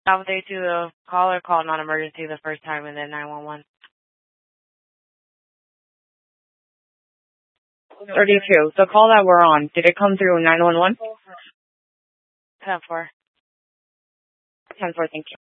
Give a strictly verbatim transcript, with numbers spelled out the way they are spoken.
South A two, the caller called non-emergency the first time and then nine one one. thirty-two. The call that we're on, did it come through nine one one? ten four. ten four, thank you.